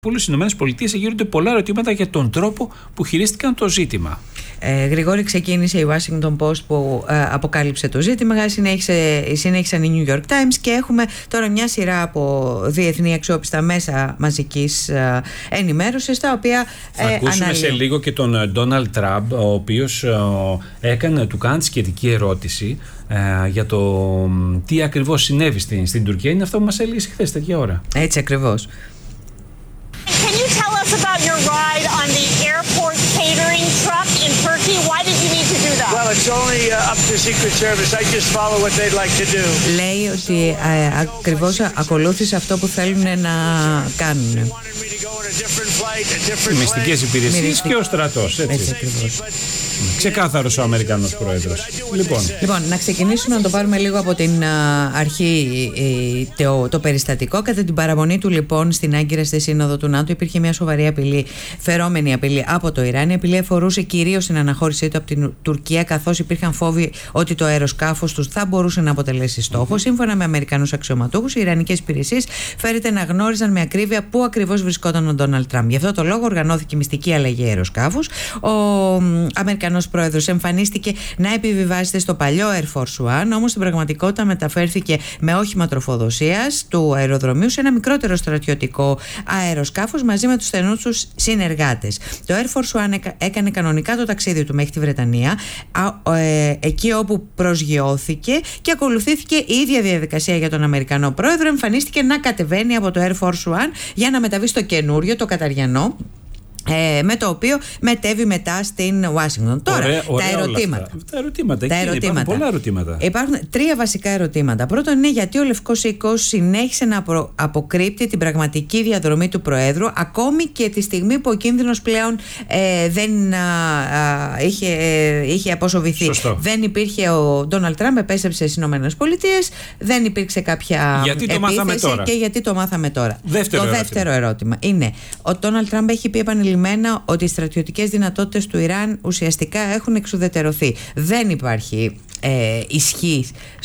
Στις ΗΠΑ γίνονται πολλά ερωτήματα για τον τρόπο που χειρίστηκαν το ζήτημα. Γρηγόρη, ξεκίνησε η Washington Post που αποκάλυψε το ζήτημα, συνέχισαν οι New York Times και έχουμε τώρα μια σειρά από διεθνή αξιόπιστα μέσα μαζικής ενημέρωσης, τα οποία θα ακούσουμε σε λίγο και τον Donald Trump, ο οποίος του κάνει σχετική ερώτηση για το τι ακριβώς συνέβη στην Τουρκία. Είναι αυτό που μας έλεγε χθες τέτοια ώρα. Έτσι ακριβώς. Can you tell us about your ride on the airport catering truck in Turkey? Why did you need to do that? Well, it's only up to Secret Service. I just follow what they'd like to do. Λέει ότι ακριβώς ακολούθησε αυτό που θέλουν να κάνουν. Οι μυστικές υπηρεσίες και ο στρατός. Έτσι ακριβώς. Ξεκάθαρος ο Αμερικανός πρόεδρος. Λοιπόν, να ξεκινήσουμε να το πάρουμε λίγο από την αρχή το περιστατικό. Κατά την παραμονή του λοιπόν στην Άγκυρα στη Σύνοδο του ΝΑΤΟ υπήρχε μια σοβαρή απειλή, φερόμενη απειλή από το Ιράν. Η απειλή αφορούσε κυρίως την αναχώρησή του από την Τουρκία, καθώς υπήρχαν φόβοι ότι το αεροσκάφος τους θα μπορούσε να αποτελέσει στόχο. Σύμφωνα με Αμερικανούς αξιωματούχους, οι Ιρανικές υπηρεσίες φέρεται να γνώριζαν με ακρίβεια πού ακριβώς βρισκόταν ο Ντόναλντ Τραμπ. Γι' αυτό το λόγο οργανώθηκε μυστική αλλαγή αεροσκάφους. Ο Αμερικανός πρόεδρος εμφανίστηκε να επιβιβάζεται στο παλιό Air Force One, όμως στην πραγματικότητα μεταφέρθηκε με όχημα τροφοδοσίας του αεροδρομίου σε ένα μικρότερο στρατιωτικό αεροσκάφος μαζί με τους στενούς τους συνεργάτες. Το Air Force One έκανε κανονικά το ταξίδι του μέχρι τη Βρετανία, εκεί όπου προσγειώθηκε, και ακολουθήθηκε η ίδια διαδικασία για τον Αμερικανό πρόεδρο. Εμφανίστηκε να κατεβαίνει από το Air Force One για να μεταβεί στο καινούριο, το καταριανό, με το οποίο μετέβη μετά στην Ουάσιγκτον. Τώρα, τα ερωτήματα. Υπάρχουν πολλά ερωτήματα. Υπάρχουν τρία βασικά ερωτήματα. Πρώτον είναι γιατί ο Λευκός Οίκος συνέχισε να αποκρύπτει την πραγματική διαδρομή του Προέδρου, ακόμη και τη στιγμή που ο κίνδυνος πλέον δεν είχε αποσοβηθεί. Σωστό. Δεν υπήρχε, ο Ντόναλντ Τραμπ επέστρεψε στις ΗΠΑ, δεν υπήρξε κάποια επίθεση. Και γιατί το μάθαμε τώρα. Το δεύτερο ερώτημα είναι: ο Ντόναλντ Τραμπ έχει πει επανειλημμένα ότι οι στρατιωτικές δυνατότητες του Ιράν ουσιαστικά έχουν εξουδετερωθεί. Δεν υπάρχει ισχύ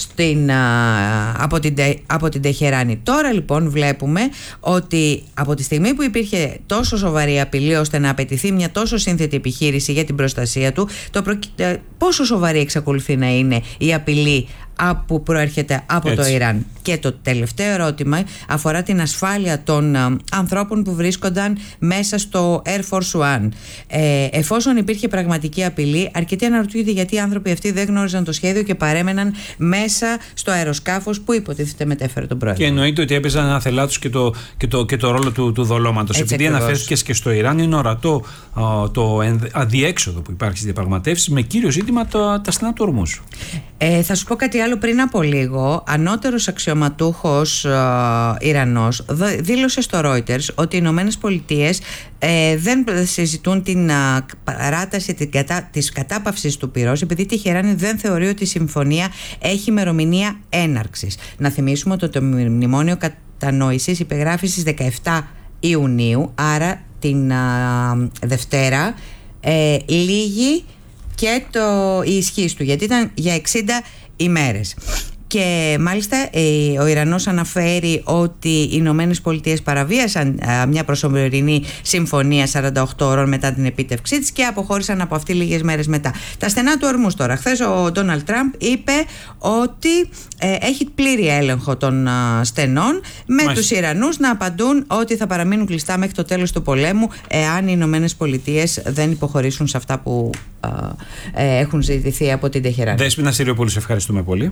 από την Τεχεράνη. Τώρα λοιπόν βλέπουμε ότι από τη στιγμή που υπήρχε τόσο σοβαρή απειλή ώστε να απαιτηθεί μια τόσο σύνθετη επιχείρηση για την προστασία του, πόσο σοβαρή εξακολουθεί να είναι η απειλή που προέρχεται από το Ιράν. Και το τελευταίο ερώτημα αφορά την ασφάλεια των ανθρώπων που βρίσκονταν μέσα στο Air Force One. Εφόσον υπήρχε πραγματική απειλή, αρκετοί αναρωτιούνται γιατί οι άνθρωποι αυτοί δεν γνώριζαν το σχέδιο και παρέμεναν μέσα στο αεροσκάφος που υποτίθεται μετέφερε τον πρόεδρο. Και εννοείται ότι έπαιζαν άθελά τους και το ρόλο του δολώματος. Επειδή αναφέρθηκες και στο Ιράν, είναι ορατό το αδιέξοδο που υπάρχει στις διαπραγματεύσεις, με κύριο ζήτημα τα στενά του Ορμούζ. Θα σου πω κάτι άλλο. Πριν από λίγο, ανώτερος αξιωματούχος Ιρανός δήλωσε στο Reuters ότι οι Ηνωμένες Πολιτείες δεν συζητούν την παράταση της κατάπαυσης του πυρός, επειδή η Τεχεράνη δεν θεωρεί ότι η συμφωνία έχει ημερομηνία έναρξης. Να θυμίσουμε ότι το μνημόνιο κατανόησης υπεγράφει στις 17 Ιουνίου, άρα την Δευτέρα λήγει και η ισχύς του, γιατί ήταν για 60 ημέρες. Και μάλιστα ο Ιρανός αναφέρει ότι οι Ηνωμένες Πολιτείες παραβίασαν μια προσωρινή συμφωνία 48 ώρων μετά την επίτευξή της και αποχώρησαν από αυτή λίγες μέρες μετά. Τα στενά του Ορμούζ τώρα. Χθες ο Ντόναλντ Τραμπ είπε ότι έχει πλήρη έλεγχο των στενών, με τους Ιρανούς να απαντούν ότι θα παραμείνουν κλειστά μέχρι το τέλος του πολέμου εάν οι Ηνωμένες Πολιτείες δεν υποχωρήσουν σε αυτά που έχουν ζητηθεί από την Τεχεράνη. Δέσποινα Συριοπούλου, σε ευχαριστούμε πολύ.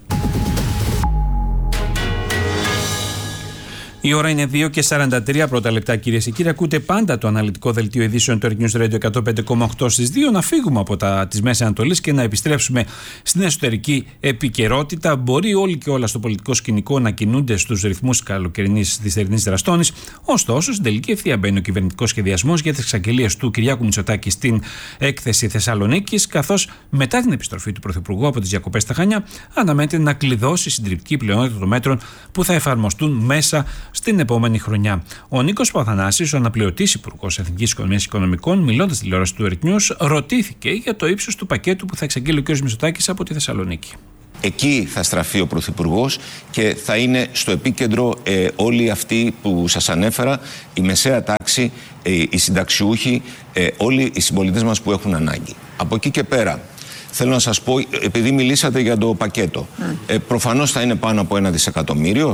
Η ώρα είναι 2:43 πρώτα λεπτά, κυρίες και κύριοι. Ακούτε πάντα το αναλυτικό δελτίο ειδήσεων του News Radio 105,8 στις 2. Να φύγουμε από της Μέσης Ανατολής και να επιστρέψουμε στην εσωτερική επικαιρότητα. Μπορεί όλοι και όλα στο πολιτικό σκηνικό να κινούνται στους ρυθμούς της θερινής δραστόνης. Ωστόσο, στην τελική ευθεία μπαίνει ο κυβερνητικός σχεδιασμός για τις εξαγγελίες του Κυριάκου Μητσοτάκη στην έκθεση Θεσσαλονίκης, καθώς μετά την επιστροφή του Πρωθυπουργού από τις διακοπές στα Χανιά, αναμένεται να κλειδώσει συντριπτική πλειονότητα των μέτρων που θα εφαρμοστούν μέσα στην επόμενη χρονιά. Ο Νίκος Παθανάσης, ο αναπληρωτής Υπουργός Εθνικής Οικονομίας και Οικονομικών, μιλώντας στη τηλεόραση του Earth News, ρωτήθηκε για το ύψος του πακέτου που θα εξαγγείλει ο κ. Μητσοτάκης από τη Θεσσαλονίκη. Εκεί θα στραφεί ο Πρωθυπουργός και θα είναι στο επίκεντρο όλοι αυτοί που σας ανέφερα, η μεσαία τάξη, οι συνταξιούχοι, όλοι οι συμπολίτες μας που έχουν ανάγκη. Από εκεί και πέρα, θέλω να σας πω, επειδή μιλήσατε για το πακέτο, προφανώς θα είναι πάνω από 1 δισεκατομμύριο.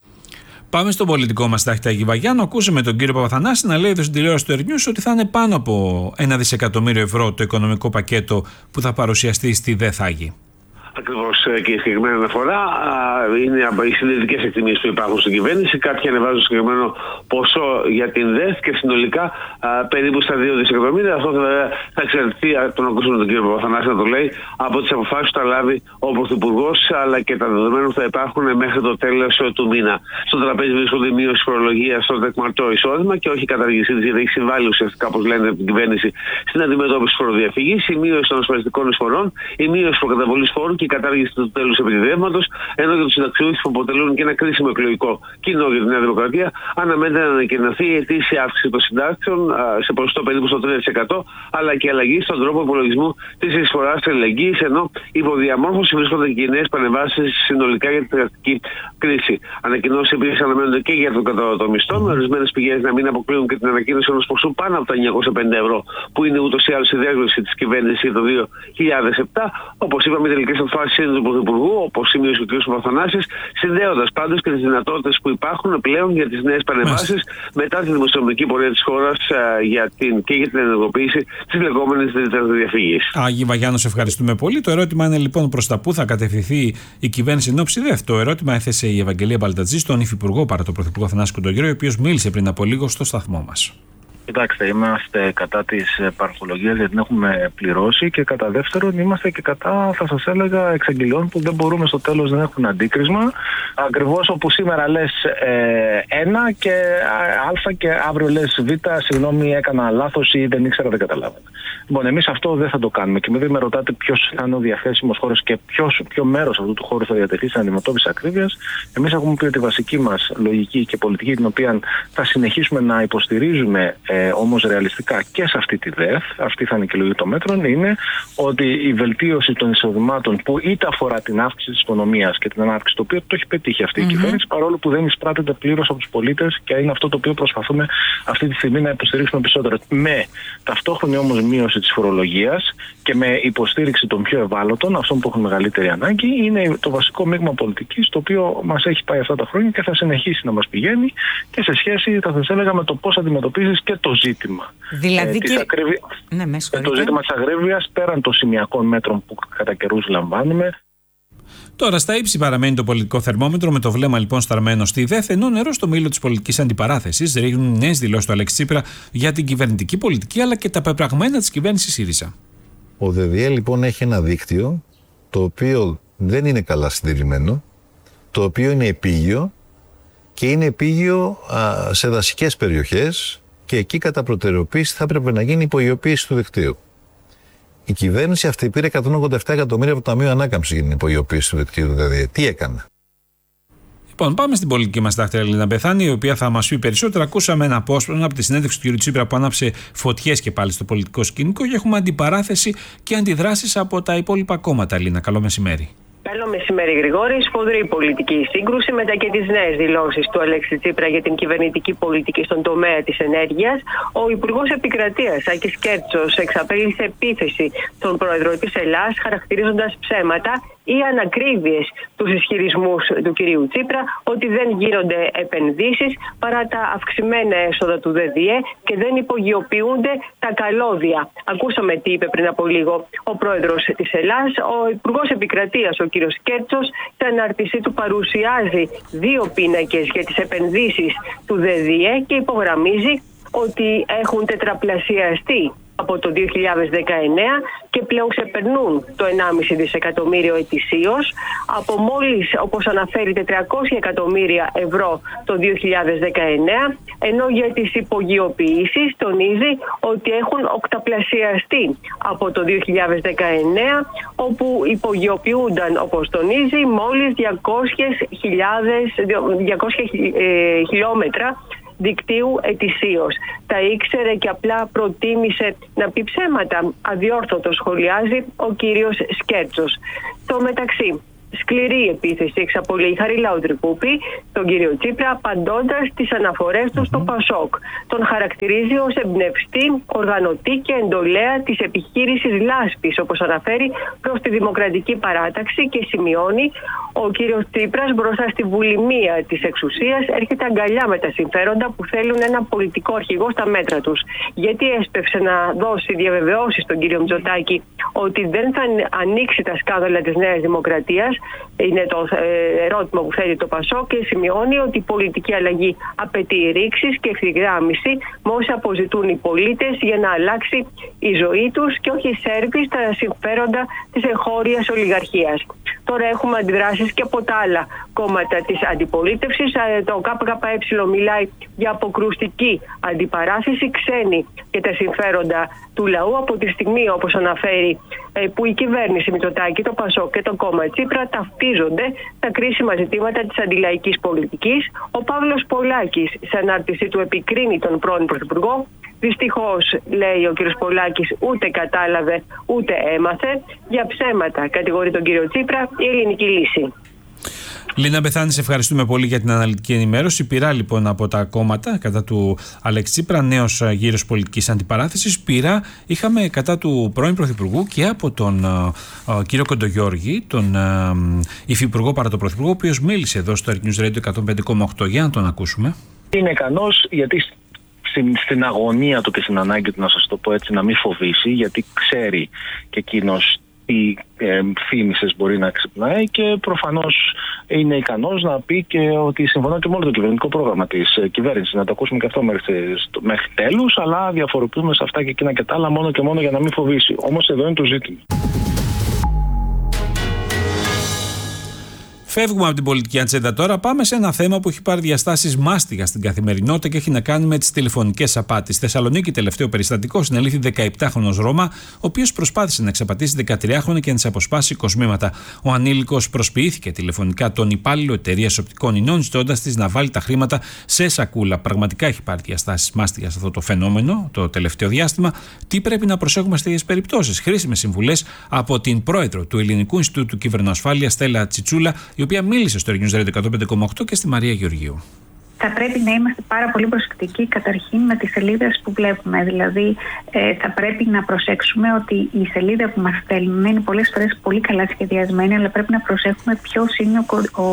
Πάμε στον πολιτικό μας τάχτη Αγίου Βαγιάννου. Ακούσαμε τον κύριο Παπαθανάση να λέει εδώ στην τηλεόραση του Ερνιούς ότι θα είναι πάνω από 1 δισεκατομμύριο ευρώ το οικονομικό πακέτο που θα παρουσιαστεί στη ΔΕΘΑΓΗ. Ακριβώς και η συγκεκριμένη αναφορά είναι οι συντηρητικές εκτιμήσεις που υπάρχουν στην κυβέρνηση. Κάποιοι ανεβάζουν συγκεκριμένο ποσό για την ΔΕΘ και συνολικά περίπου στα 2 δισεκατομμύρια. Αυτό θα εξαρτηθεί, τον ακούσαμε τον κύριο Παπαθανάση να το λέει, από τις αποφάσεις που θα λάβει ο Πρωθυπουργός, αλλά και τα δεδομένα που θα υπάρχουν μέχρι το τέλος του μήνα. Στο τραπέζι βρίσκονται η μείωση φορολογίας στο τεκμαρτό εισόδημα και όχι η καταργήσή της, γιατί έχει συμβάλει ουσιαστικά, όπως λένε την κυβέρνηση, στην αντιμετώπιση φοροδιαφυγής, η μείωση των ασφαλιστικών εισφορών, η μείωση προκαταβολής φόρου και η κατάργηση του τέλους επιτιδεύματος, ενώ για τους συνταξιούχους που αποτελούν και ένα κρίσιμο εκλογικό κοινό για τη Νέα Δημοκρατία, αναμένεται να ανακοινωθεί η ετήσια αύξηση των συντάξεων σε ποσοστό περίπου στο 3%, αλλά και αλλαγή στον τρόπο υπολογισμού της εισφοράς αλληλεγγύης, ενώ υποδιαμόρφωση βρίσκονται και οι νέες παρεμβάσεις συνολικά για την εργατική κρίση. Ανακοινώσεις επίσης αναμένονται και για τον κατώτατο μισθό, με ορισμένες πηγές να μην αποκλείουν και την ανακοίνωση ενός ποσού πάνω από τα 950 ευρώ, που είναι ούτως ή άλλως η δέσμευση της κυβέρνησης για το 2007. Όπως είπαμε, οι τελικές αποφάσεις είναι του Πρωθυπουργού, όπως σημείωσε ο κ. Παπαθανάσης, συνδέοντας πάντως και τις δυνατότητες που υπάρχουν πλέον για τις νέες παρεμβάσεις μετά τη δημοσιονομική πορεία της χώρας και για την ενεργοποίηση της λεγόμενης διαφυγής. Άγιοι Βαγιάννου, σε ευχαριστούμε πολύ. Το ερώτημα είναι λοιπόν προς τα πού θα κατευθυνθεί η κυβέρνηση εν ώψη ΔΕΘ. Το ερώτημα έθεσε η Ευαγγελία Μπαλτατζή στον Υφυπουργό παρά τον Πρωθυπουργό Θανάση Κοντογιώργη, ο οποίος μίλησε πριν από λίγο στο σταθμό μας. Κοιτάξτε, είμαστε κατά της παρχολογίας γιατί την έχουμε πληρώσει και κατά δεύτερον είμαστε και κατά, θα σας έλεγα, εξαγγελιών που δεν μπορούμε στο τέλος να έχουν αντίκρισμα. Ακριβώς όπου σήμερα λες ένα και α και αύριο λες β, συγγνώμη έκανα λάθος ή δεν ήξερα, δεν καταλάβαινα. Λοιπόν, εμείς αυτό δεν θα το κάνουμε και με ρωτάτε ποιος θα είναι ο διαθέσιμος χώρος και ποιο μέρος αυτού του χώρου θα διατεθεί στην αντιμετώπιση ακρίβειας. Εμείς έχουμε πει ότι η βασική μας λογική και πολιτική, την οποία θα συνεχίσουμε να υποστηρίζουμε όμως ρεαλιστικά και σε αυτή τη ΔΕΘ, αυτή θα είναι και η λογική των μέτρων, είναι ότι η βελτίωση των εισοδημάτων που είτε αφορά την αύξηση της οικονομίας και την ανάπτυξη, το οποίο το έχει πετύχει αυτή η κυβέρνηση, παρόλο που δεν εισπράττεται πλήρως από τους πολίτες και είναι αυτό το οποίο προσπαθούμε αυτή τη στιγμή να υποστηρίξουμε περισσότερο. Με ταυτόχρονη όμως μείωση της φορολογίας και με υποστήριξη των πιο ευάλωτων, αυτών που έχουν μεγαλύτερη ανάγκη, είναι το βασικό μείγμα πολιτικής το οποίο μας έχει πάει αυτά τα χρόνια και θα συνεχίσει να μας πηγαίνει και σε σχέση, θα σας έλεγα, με το πώς αντιμετωπίζεις και το ζήτημα. Δηλαδή το ζήτημα της ακρίβειας πέραν των σημειακών μέτρων που κατά καιρούς λαμβάνουμε. Τώρα, στα ύψη παραμένει το πολιτικό θερμόμετρο, με το βλέμμα λοιπόν σταρμένο στη ΔΕΘ, ενώ νερό στο μήλο της πολιτικής αντιπαράθεσης ρίχνουν νέες δηλώσεις του Αλέξη Τσίπρα για την κυβερνητική πολιτική αλλά και τα πεπραγμένα της κυβέρνησης ΣΥΡΙΖΑ. Ο ΔΔΕ λοιπόν έχει ένα δίκτυο το οποίο δεν είναι καλά συντηρημένο, το οποίο είναι επίγειο και είναι επίγειο σε δασικές περιοχές. Και εκεί κατά προτεραιοποίηση θα έπρεπε να γίνει υπογειοποίηση του δικτύου. Η κυβέρνηση αυτή πήρε 187 εκατομμύρια από το Ταμείο Ανάκαμψης για την υπογειοποίηση του δικτύου. Δηλαδή, τι έκανε. Λοιπόν, πάμε στην πολιτική μας τάχτη Ελίνα Μπεθάνη, η οποία θα μας πει περισσότερα. Ακούσαμε ένα απόσπασμα από τη συνέντευξη του κ. Τσίπρα που άναψε φωτιές και πάλι στο πολιτικό σκηνικό και έχουμε αντιπαράθεση και αντιδράσεις από τα υπόλοιπα κόμματα. Ελίνα, καλό μεσημέρι. Καλό μεσημέρι, Γρηγόρη. Σφοδρή πολιτική σύγκρουση μετά και τις νέες δηλώσεις του Αλέξη Τσίπρα για την κυβερνητική πολιτική στον τομέα της ενέργειας. Ο Υπουργός Επικρατείας Άκης Κέρτσος εξαπέλυσε επίθεση στον πρόεδρο της Ελλάδας, χαρακτηρίζοντας ψέματα ή ανακρίβειες τους ισχυρισμούς του κυρίου Τσίπρα ότι δεν γίνονται επενδύσεις παρά τα αυξημένα έσοδα του ΔΔΕ και δεν υπογειοποιούνται τα καλώδια. Ακούσαμε τι είπε πριν από λίγο ο πρόεδρος της Ελλάδας. Ο Υπουργός Επικρατείας, ο κύριος Κέρτσος, στην ανάρτησή του παρουσιάζει 2 πίνακες για τις επενδύσεις του ΔΔΕ και υπογραμμίζει ότι έχουν τετραπλασιαστεί από το 2019 και πλέον ξεπερνούν το 1,5 δισεκατομμύριο ετησίως από μόλις, όπως αναφέρει, 400 εκατομμύρια ευρώ το 2019, ενώ για τις υπογειοποιήσεις τονίζει ότι έχουν οκταπλασιαστεί από το 2019, όπου υπογειοποιούνταν, όπως τονίζει, μόλις 200 χιλιόμετρα δικτύου ετησίως. Τα ήξερε και απλά προτίμησε να πει ψέματα. Αδιόρθωτο σχολιάζει ο κύριος Σκέρτσος. Στο μεταξύ, σκληρή επίθεση, εξαπολύει η Χαρίλαου Τρικούπη τον κύριο Τσίπρα, απαντώντας τις αναφορές του στο Πασόκ. Τον χαρακτηρίζει ως εμπνευστή, οργανωτή και εντολέα της επιχείρησης λάσπης, όπως αναφέρει, προς τη Δημοκρατική Παράταξη, και σημειώνει ο κύριος Τσίπρας μπροστά στη βουλημία της εξουσίας έρχεται αγκαλιά με τα συμφέροντα που θέλουν ένα πολιτικό αρχηγό στα μέτρα τους. Γιατί έσπευσε να δώσει διαβεβαιώσεις στον κύριο Μητσοτάκη ότι δεν θα ανοίξει τα σκάνδαλα της Νέας Δημοκρατίας, είναι το ερώτημα που θέτει το Πασόκ, και σημειώνει ότι η πολιτική αλλαγή απαιτεί ρήξεις και ευθυγράμμιση με όσα αποζητούν οι πολίτες για να αλλάξει η ζωή τους και όχι σέρβει στα συμφέροντα της εγχώριας ολιγαρχίας. Τώρα έχουμε αντιδράσεις και από τα άλλα κόμματα της αντιπολίτευσης. Το ΚΚΕ μιλάει για αποκρουστική αντιπαράθεση, ξένη και τα συμφέροντα του λαού, από τη στιγμή, όπως αναφέρει, που η κυβέρνηση Μητσοτάκη, το Πασόκ και το κόμμα Τσίπρα ταυτίζονται τα κρίσιμα ζητήματα της αντιλαϊκής πολιτικής. Ο Παύλος Πολάκης, σε ανάρτησή του, επικρίνει τον πρώην Πρωθυπουργό. Δυστυχώς, λέει ο κύριος Πολάκης, ούτε κατάλαβε ούτε έμαθε. Για ψέματα κατηγορεί τον κύριο Τσίπρα η ελληνική λύση. Λίνα Μπεθάνη, σε ευχαριστούμε πολύ για την αναλυτική ενημέρωση. Πειρά λοιπόν από τα κόμματα κατά του Αλέξη Τσίπρα, νέος γύρος πολιτικής αντιπαράθεσης. Πειρά είχαμε κατά του πρώην Πρωθυπουργού και από τον κύριο Κοντογιώργη, τον υφυπουργό παρά τον Πρωθυπουργό, ο οποίος μίλησε εδώ στο Earth News Radio 105,8. Για να τον ακούσουμε. Είναι ικανός, γιατί στην αγωνία του και στην ανάγκη του, να σας το πω έτσι, να μην φοβήσει, γιατί ξέρει και εκείνος τι φήμισες μπορεί να ξυπνάει, και προφανώς είναι ικανός να πει και ότι συμφωνώ και με όλο το κυβερνητικό πρόγραμμα της κυβέρνησης. Να το ακούσουμε και αυτό μέχρι τέλους, αλλά διαφοροποιούμε σε αυτά και εκείνα και τα άλλα μόνο και μόνο για να μην φοβήσει. Όμως εδώ είναι το ζήτημα. Φεύγουμε από την πολιτική ατζέντα τώρα. Πάμε σε ένα θέμα που έχει πάρει διαστάσεις μάστιγα στην καθημερινότητα και έχει να κάνει με τις τηλεφωνικές απάτες. Στη Θεσσαλονίκη, τελευταίο περιστατικό, συνελήφθη 17χρονος Ρώμα, ο οποίος προσπάθησε να εξαπατήσει 13χρονη και να της αποσπάσει κοσμήματα. Ο ανήλικος προσποιήθηκε τηλεφωνικά τον υπάλληλο εταιρείας οπτικών ινών, ζητώντας της να βάλει τα χρήματα σε σακούλα. Πραγματικά έχει πάρει διαστάσεις μάστιγα σε αυτό το φαινόμενο το τελευταίο διάστημα. Τι πρέπει να προσέχουμε σε τέτοιες περιπτώσεις? Χρήσιμες συμβουλές από την πρόεδρο του Ελληνικού Ινστιτούτου Κυβερνοασφάλειας, Στέλλα Τσιτσούλα, η οποία μίλησε στο Earth News Radio 105,8, και στη Μαρία Γεωργίου. Θα πρέπει να είμαστε πάρα πολύ προσεκτικοί καταρχήν με τις σελίδες που βλέπουμε. Δηλαδή, θα πρέπει να προσέξουμε ότι η σελίδα που μας στέλνουν είναι πολλές φορές πολύ καλά σχεδιασμένη, αλλά πρέπει να προσέχουμε ποιος είναι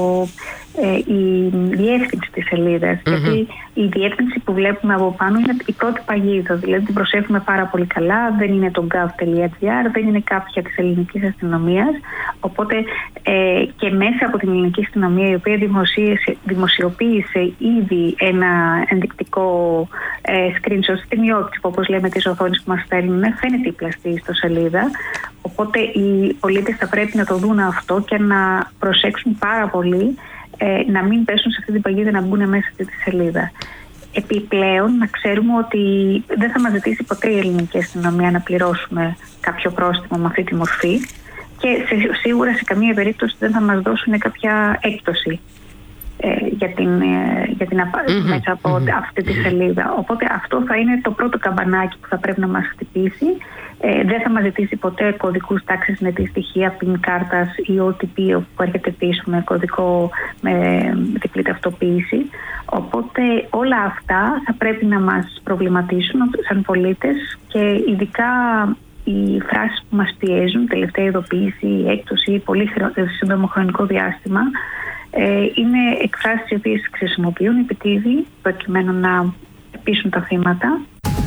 η διεύθυνση της σελίδας. Γιατί η διεύθυνση που βλέπουμε από πάνω είναι η πρώτη παγίδα. Δηλαδή, την προσέχουμε πάρα πολύ καλά. Δεν είναι το gov.gr, δεν είναι κάποια της ελληνικής αστυνομίας. Οπότε και μέσα από την ελληνική αστυνομία, η οποία δημοσιοποίησε ήδη ένα ενδεικτικό screenshot, στιγμιότυπο, όπως λέμε, της οθόνης που μας στέλνουν, φαίνεται η πλαστή στο σελίδα. Οπότε οι πολίτες θα πρέπει να το δουν αυτό και να προσέξουν πάρα πολύ να μην πέσουν σε αυτή την παγίδα, να μπουν μέσα σε αυτή τη σελίδα. Επιπλέον, να ξέρουμε ότι δεν θα μας ζητήσει ποτέ η ελληνική αστυνομία να πληρώσουμε κάποιο πρόστιμο με αυτή τη μορφή, και σίγουρα σε καμία περίπτωση δεν θα μας δώσουν κάποια έκπτωση μέσα από αυτή τη σελίδα. Οπότε αυτό θα είναι το πρώτο καμπανάκι που θα πρέπει να μας χτυπήσει. Δεν θα μας ζητήσει ποτέ κωδικούς τάξης με τη στοιχεία PIN κάρτας ή OTP που έρχεται πίσω με κωδικό με διπλή ταυτοποίηση. Οπότε όλα αυτά θα πρέπει να μας προβληματίσουν σαν πολίτες, και ειδικά οι φράσεις που μας πιέζουν, τελευταία ειδοποίηση, έκπτωση, πολύ σύντομο χρονικό διάστημα, είναι εκφράσεις οι οποίες χρησιμοποιούν επιτίδη προκειμένου να πείσουν τα θύματα.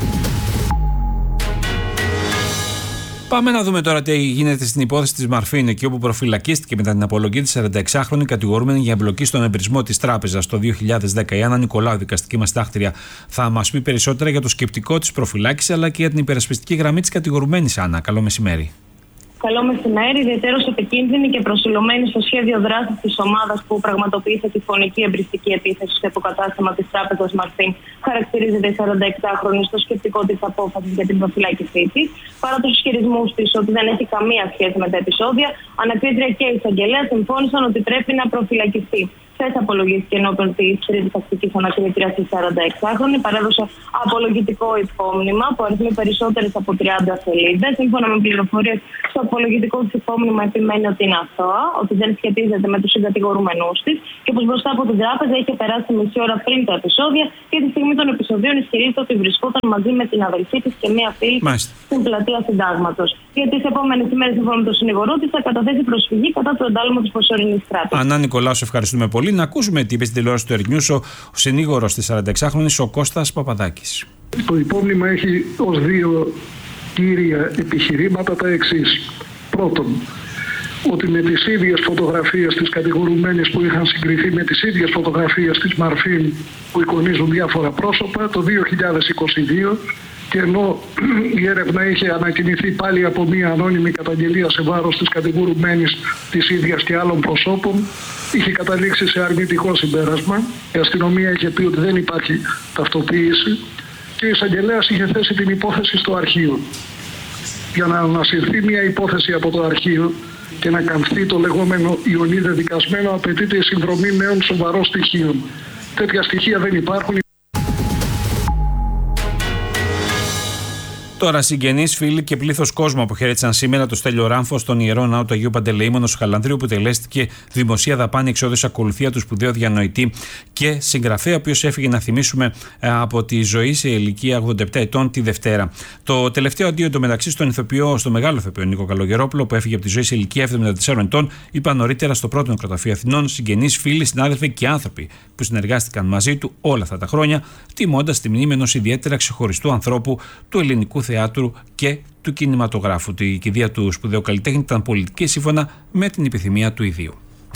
Πάμε να δούμε τώρα τι γίνεται στην υπόθεση της Μαρφίν, εκεί όπου προφυλακίστηκε μετά την απολογή της 46χρονη κατηγορούμενη για εμπλοκή στον εμπρισμό της τράπεζας το 2010. Η Άννα Νικολάου, δικαστική μας τάχτρια, θα μας πει περισσότερα για το σκεπτικό της προφυλάκησης, αλλά και για την υπερασπιστική γραμμή της κατηγορουμένης. Άννα, καλό μεσημέρι. Καλό μεσημέρι. Ιδιαίτερως επικίνδυνη και προσιλωμένη στο σχέδιο δράσης της ομάδας που πραγματοποίησε τη φωνική εμπριστική επίθεση στο υποκατάστημα της τράπεζας Μαρφίν, χαρακτηρίζεται η 46χρονη στο σκεπτικό της απόφασης για την προφυλάκησή της. Παρά τους ισχυρισμούς της ότι δεν έχει καμία σχέση με τα επεισόδια, ανακρίτρια και η εισαγγελέα συμφώνησαν ότι πρέπει να προφυλακιστεί. χθες απολογήθηκε ενώπιον της τρίτης τακτικής ανακριτήρας της 46χρονη. Παρέδωσε απολογητικό υπόμνημα που αριθμεί περισσότερες από 30 σελίδες. Σύμφωνα με πληροφορίες, στο απολογητικό της υπόμνημα επιμένει ότι είναι αθώα, ότι δεν σχετίζεται με τους συγκατηγορούμενους της και πως μπροστά από την τράπεζα είχε περάσει μισή ώρα πριν τα επεισόδια και τη στιγμή των επεισοδίων ισχυρίζεται ότι βρισκόταν μαζί με την αδελφή της και μία φίλη στην πλατεία Συντάγματος. Για τις επόμενες ημέρες, σύμφωνα με τον συνηγορό της, θα καταθέσει προσφυγή κατά του εντάλματος προσωρινής κράτησης. Ανά Νικολάου, σε ευχαριστούμε πολύ. Να ακούσουμε τι είπε στην τηλεόραση του Ερνιούς ο συνήγορος της 46χρονης, ο Κώστας Παπαδάκης. Το υπόμνημα έχει ως δύο κύρια επιχειρήματα τα εξής. Πρώτον, ότι με τις ίδιες φωτογραφίες της κατηγορουμένης που είχαν συγκριθεί με τις ίδιες φωτογραφίες της Μαρφίν που εικονίζουν διάφορα πρόσωπα το 2022, και ενώ η έρευνα είχε ανακοινηθεί πάλι από μια ανώνυμη καταγγελία σε βάρος της κατηγορουμένης της ίδιας και άλλων προσώπων, είχε καταλήξει σε αρνητικό συμπέρασμα. Η αστυνομία είχε πει ότι δεν υπάρχει ταυτοποίηση και ο εισαγγελέας είχε θέσει την υπόθεση στο αρχείο. Για να ανασυρθεί μια υπόθεση από το αρχείο και να καμφθεί το λεγόμενο ιονί δεδικασμένο, απαιτείται η συνδρομή νέων σοβαρών στοιχείων. Τέτοια στοιχεία δεν υπάρχουν. Τώρα, συγγενείς, φίλοι και πλήθος κόσμου αποχαιρέτησαν σήμερα το Στέλιο Ράμφο στον Ιερό Ναό του Αγίου Παντελεήμονος στο Χαλανδρίο, που τελέστηκε δημοσία δαπάνη εξόδου ακολουθία του σπουδαίου διανοητή και συγγραφέα, ο οποίος έφυγε, να θυμίσουμε, από τη ζωή σε ηλικία 87 ετών τη Δευτέρα. Το τελευταίο αντίο εντωμεταξύ στον ηθοποιό, στο μεγάλο ηθοποιό Νίκο Καλογερόπουλο, που έφυγε από τη ζωή σε ηλικία 74 ετών, είπα νωρίτερα στο πρώτο νεκροταφείο Αθηνών, συγγενείς, φίλοι, συνάδελφοι και άνθρωποι που συνεργάστηκαν μαζί του όλα αυτά τα χρόνια, τιμώντας τη μνήμη ενός ιδιαίτερα ξεχωριστού ανθρώπου του ελληνικού θεάτρου και του κινηματογράφου. Η κηδεία του σπουδαίου καλλιτέχνη ήταν πολιτική, σύμφωνα με την επιθυμία του ιδίου.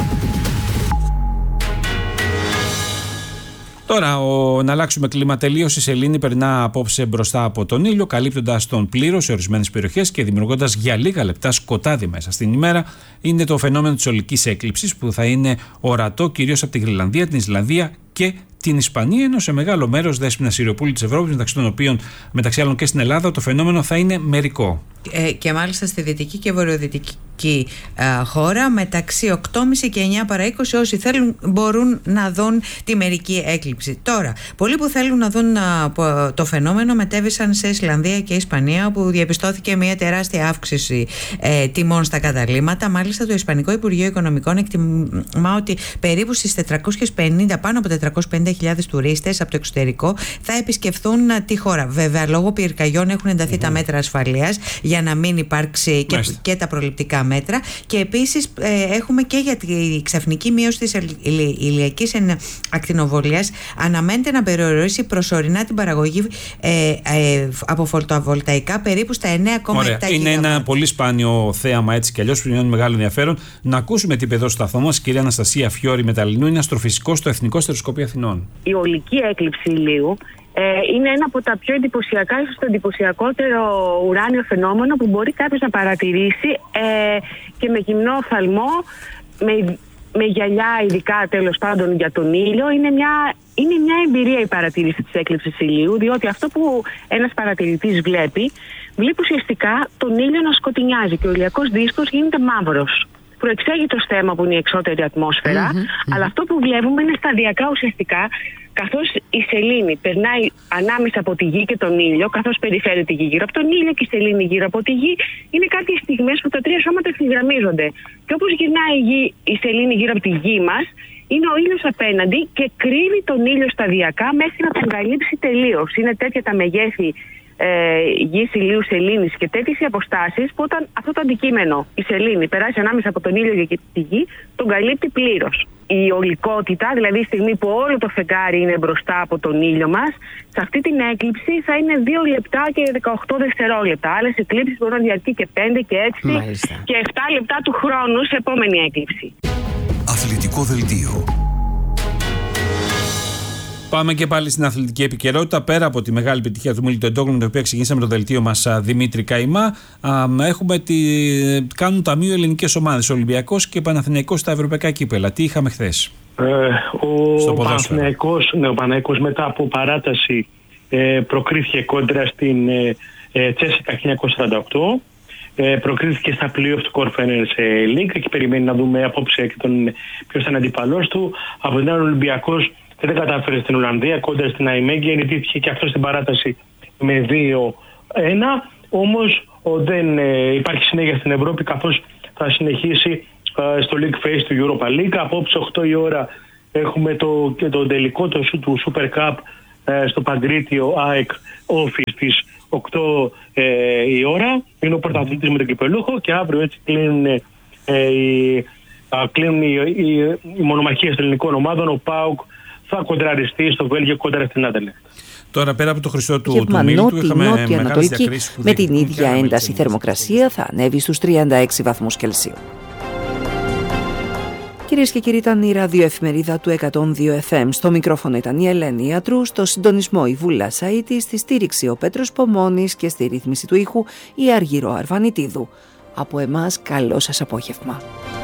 Τώρα, να αλλάξουμε κλίμα τελείως. Η σελήνη περνά απόψε μπροστά από τον ήλιο, καλύπτοντας τον πλήρως σε ορισμένες περιοχές και δημιουργώντας για λίγα λεπτά σκοτάδι μέσα στην ημέρα. Είναι το φαινόμενο της ολικής έκλειψης, που θα είναι ορατό κυρίως από τη Γροιλανδία, την Ισλανδία και την Ισπανία, ενώ σε μεγάλο μέρος Δέσποινα Συριοπούλου της Ευρώπης, μεταξύ των οποίων, μεταξύ άλλων και στην Ελλάδα, το φαινόμενο θα είναι μερικό. Και μάλιστα στη δυτική και βορειοδυτική χώρα, μεταξύ 8.30 και 9 παρά 20, όσοι θέλουν μπορούν να δουν τη μερική έκλειψη. Τώρα, πολλοί που θέλουν να δουν το φαινόμενο μετέβησαν σε Ισλανδία και Ισπανία, όπου διαπιστώθηκε μια τεράστια αύξηση τιμών στα καταλύματα. Μάλιστα, το Ισπανικό Υπουργείο Οικονομικών εκτιμά ότι περίπου στις 450, πάνω από 450.000 τουρίστες από το εξωτερικό θα επισκεφθούν τη χώρα. Βέβαια, λόγω πυρκαγιών έχουν ενταθεί τα μέτρα ασφαλείας για να μην υπάρξει και τα προληπτικά μέτρα, και επίσης έχουμε και για τη ξαφνική μείωση της ηλιακής ακτινοβολίας, αναμένεται να περιορίσει προσωρινά την παραγωγή από φωτοβολταϊκά περίπου στα 9,7 Είναι ένα πολύ σπάνιο θέαμα, έτσι κι αλλιώς, που είναι μεγάλο ενδιαφέρον. Να ακούσουμε την παιδό σταθμό μας, κυρία Αναστασία Φιώρη Μεταλλινού, είναι αστροφυσικός στο Εθνικό Στερεοσκοπείο Αθηνών. Η ολική έκλειψη ηλίου είναι ένα από τα πιο εντυπωσιακά, ίσως το εντυπωσιακότερο ουράνιο φαινόμενο που μπορεί κάποιος να παρατηρήσει και με γυμνό οφθαλμό, με γυαλιά ειδικά τέλος πάντων για τον ήλιο. Είναι μια εμπειρία η παρατήρηση της έκλειψης ηλίου, διότι αυτό που ένας παρατηρητής βλέπει ουσιαστικά τον ήλιο να σκοτεινιάζει και ο ηλιακός δίσκος γίνεται μαύρος. Προεξέγητο θέμα που είναι η εξώτερη ατμόσφαιρα, αλλά αυτό που βλέπουμε είναι σταδιακά ουσιαστικά, καθώς η σελήνη περνάει ανάμεσα από τη γη και τον ήλιο, καθώς περιφέρει τη γη γύρω από τον ήλιο και η σελήνη γύρω από τη γη, είναι κάποιες στιγμές που τα τρία σώματα ευθυγραμμίζονται. Και όπως γυρνάει η σελήνη γύρω από τη γη μας, είναι ο ήλιος απέναντι και κρύβει τον ήλιο σταδιακά μέχρι να τον καλύψει τελείως. Είναι τέτοια τα μεγέθη γης, ηλίου, σελήνης και τέτοιες οι αποστάσεις, που όταν αυτό το αντικείμενο, η σελήνη, περάσει ανάμεσα από τον ήλιο και τη γη, τον καλύπτει πλήρως. Η ολικότητα, δηλαδή η στιγμή που όλο το φεγγάρι είναι μπροστά από τον ήλιο μας, σε αυτή την έκλειψη θα είναι 2 λεπτά και 18 δευτερόλεπτα. Άλλες εκλήψεις μπορούν να διαρκεί και 5 και 6 και 7 λεπτά του χρόνου σε επόμενη έκλειψη. Αθλητικό δελτίο. Πάμε και πάλι στην αθλητική επικαιρότητα. Πέρα από τη μεγάλη επιτυχία του Μίλιτο Εντόγλου, με το οποίο ξεκινήσαμε το δελτίο μας, Δημήτρη Καϊμά, κάνουν ταμείο ελληνικές ομάδες, Ολυμπιακός και Παναθηναϊκός, στα ευρωπαϊκά κύπελα. Τι είχαμε χθες? Ο Παναθηναϊκός μετά από παράταση προκρίθηκε κόντρα στην Τσέσικα 1948. προκρίθηκε στα playoff του Conference League και περιμένει να δούμε απόψε και ποιος θα είναι αντιπαλός του. Από την άλλη, ο Ολυμπιακός δεν κατάφερε στην Ολλανδία, κόντρα στην Αϊμέγγι, ενητήθηκε και αυτό στην παράταση με 2-1. Όμως δεν υπάρχει συνέχεια στην Ευρώπη, καθώς θα συνεχίσει στο League Phase του Europa League. Απόψε 8 η ώρα έχουμε το τελικό του Super Cup στο Παγκρίτιο ΑΕΚ Office στις 8 η ώρα. Είναι ο πρωταθλητής με τον κυπελούχο και αύριο έτσι κλείνουν οι μονομαχίες των ελληνικών ομάδων. Ο ΠΑΟΚ θα κοντραριστεί στο Βέλγιο κόντρα στην Άντερλεχτ. Τώρα, πέρα από το χρυσό του μήλου του, είχαμε μεγάλες διακρίσεις που με την ίδια ένταση θερμοκρασία θα ανέβει στους 36 βαθμούς Κελσίου. Κυρίες και κύριοι, ήταν η ραδιοεφημερίδα του 102 FM. Στο μικρόφωνο ήταν η Ελένη Ιατρού, στο συντονισμό η Βούλα Σαΐτη, στη στήριξη ο Πέτρος Πομώνης και στη ρύθμιση του ήχου η Αργυρό Αρβανιτίδου. Από εμάς, καλό σας απόγευμα.